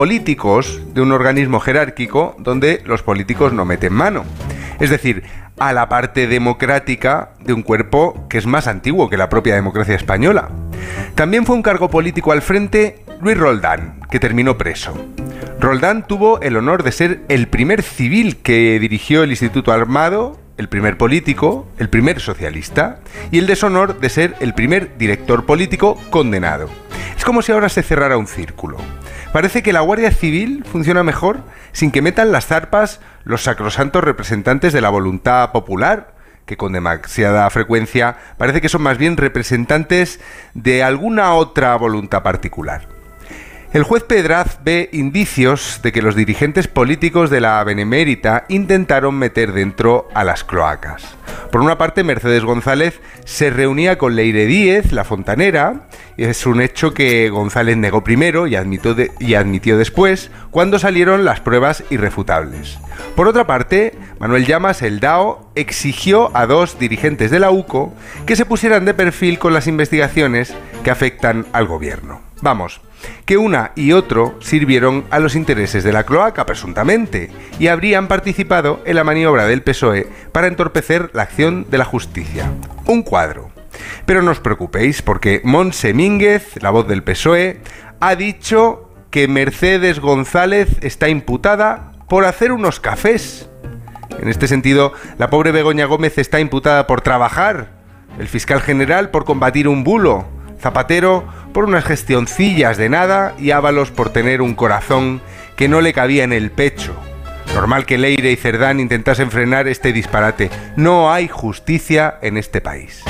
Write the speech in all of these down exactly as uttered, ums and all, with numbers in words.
políticos de un organismo jerárquico donde los políticos no meten mano. Es decir, a la parte democrática de un cuerpo que es más antiguo que la propia democracia española. También fue un cargo político al frente Luis Roldán, que terminó preso. Roldán tuvo el honor de ser el primer civil que dirigió el Instituto Armado, el primer político, el primer socialista, y el deshonor de ser el primer director político condenado. Es como si ahora se cerrara un círculo. Parece que la Guardia Civil funciona mejor sin que metan las zarpas los sacrosantos representantes de la voluntad popular, que con demasiada frecuencia parece que son más bien representantes de alguna otra voluntad particular. El juez Pedraz ve indicios de que los dirigentes políticos de la Benemérita intentaron meter dentro a las cloacas. Por una parte, Mercedes González se reunía con Leire Díez, la fontanera, y es un hecho que González negó primero y admitió, de, y admitió después, cuando salieron las pruebas irrefutables. Por otra parte, Manuel Llamas, el D A O, exigió a dos dirigentes de la U C O que se pusieran de perfil con las investigaciones que afectan al gobierno. Vamos, que una y otro sirvieron a los intereses de la cloaca, presuntamente, y habrían participado en la maniobra del P S O E para entorpecer la acción de la justicia. Un cuadro. Pero no os preocupéis, porque Montse Mínguez, la voz del P S O E, ha dicho que Mercedes González está imputada por hacer unos cafés. En este sentido, la pobre Begoña Gómez está imputada por trabajar, el fiscal general por combatir un bulo, Zapatero por unas gestioncillas de nada y Ábalos por tener un corazón que no le cabía en el pecho. Normal que Leire y Cerdán intentasen frenar este disparate. No hay justicia en este país.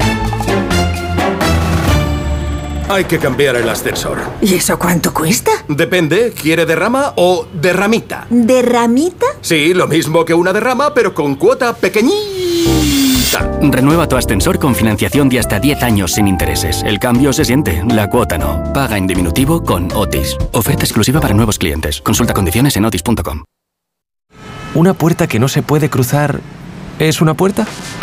Hay que cambiar el ascensor. ¿Y eso cuánto cuesta? Depende, ¿quiere derrama o derramita? ¿Derramita? Sí, lo mismo que una derrama, pero con cuota pequeñita. Renueva tu ascensor con financiación de hasta diez años sin intereses. El cambio se siente, la cuota no. Paga en diminutivo con Otis. Oferta exclusiva para nuevos clientes. Consulta condiciones en otis punto com. ¿Una puerta que no se puede cruzar es una puerta?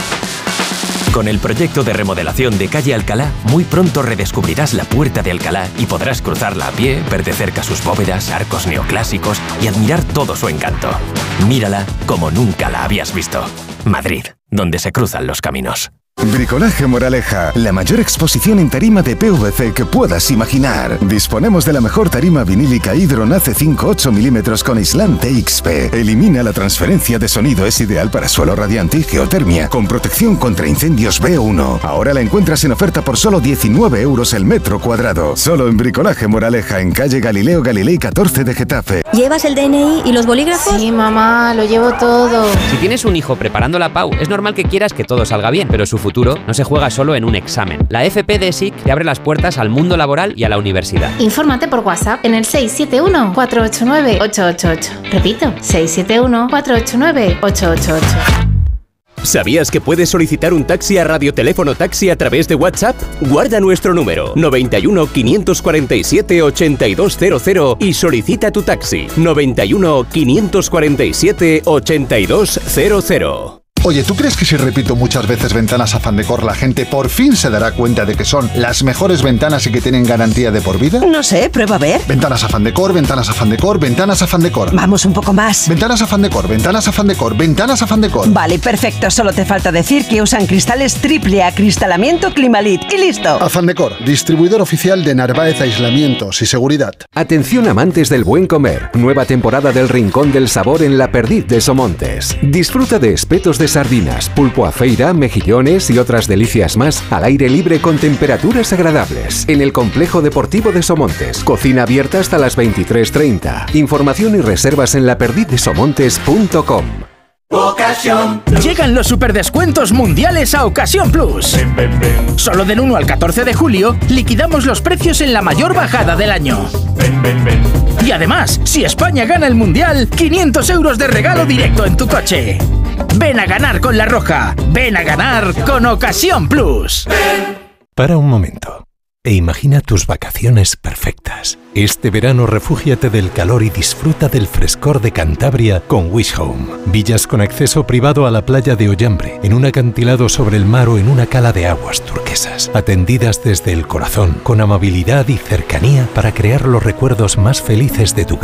Con el proyecto de remodelación de Calle Alcalá, muy pronto redescubrirás la Puerta de Alcalá y podrás cruzarla a pie, ver de cerca sus bóvedas, arcos neoclásicos y admirar todo su encanto. Mírala como nunca la habías visto. Madrid, donde se cruzan los caminos. Bricolaje Moraleja, la mayor exposición en tarima de P V C que puedas imaginar. Disponemos de la mejor tarima vinílica Hydron A C cinco ocho milímetros con aislante X P. Elimina la transferencia de sonido, es ideal para suelo radiante y geotermia, con protección contra incendios B uno. Ahora la encuentras en oferta por solo diecinueve euros el metro cuadrado. Solo en Bricolaje Moraleja, en calle Galileo Galilei catorce de Getafe. ¿Llevas el D N I y los bolígrafos? Sí, mamá, lo llevo todo. Si tienes un hijo preparando la P A U, es normal que quieras que todo salga bien, pero su futuro no se juega solo en un examen. La F P de S I C te abre las puertas al mundo laboral y a la universidad. Infórmate por WhatsApp en el seis siete uno, cuatro ocho nueve, ocho ocho ocho. Repito, seis siete uno, cuatro ocho nueve, ocho ocho ocho. ¿Sabías que puedes solicitar un taxi a Radioteléfono Taxi a través de WhatsApp? Guarda nuestro número noventa y uno, quinientos cuarenta y siete, ochenta y dos cero cero y solicita tu taxi noventa y uno, quinientos cuarenta y siete, ochenta y dos cero cero. Oye, ¿tú crees que si repito muchas veces ventanas Afán Decor, la gente por fin se dará cuenta de que son las mejores ventanas y que tienen garantía de por vida? No sé, prueba a ver. Ventanas Afán Decor, ventanas Afán Decor, ventanas Afán Decor. Vamos un poco más. Ventanas Afán Decor, ventanas Afán Decor, ventanas Afán Decor. Vale, perfecto. Solo te falta decir que usan cristales triple acristalamiento Climalit. Y listo. Afán Decor, distribuidor oficial de Narváez Aislamientos y Seguridad. Atención amantes del buen comer. Nueva temporada del Rincón del Sabor en La Perdiz de Somontes. Disfruta de espetos de sardinas, pulpo a feira, mejillones y otras delicias más al aire libre con temperaturas agradables. En el Complejo Deportivo de Somontes. Cocina abierta hasta las veintitrés treinta. Información y reservas en la perdiz de somontes punto com. Ocasión. Llegan los superdescuentos mundiales a Ocasión Plus. Ven, ven, ven. Solo del uno al catorce de julio liquidamos los precios en la mayor bajada del año. Ven, ven, ven. Y además, si España gana el mundial, quinientos euros de regalo directo en tu coche. Ven a ganar con La Roja. Ven a ganar con Ocasión Plus. Para un momento. e imagina tus vacaciones perfectas. Este verano refúgiate del calor y disfruta del frescor de Cantabria con Wish Home. Villas con acceso privado a la playa de Ollambre, en un acantilado sobre el mar o en una cala de aguas turquesas. Atendidas desde el corazón, con amabilidad y cercanía para crear los recuerdos más felices de tu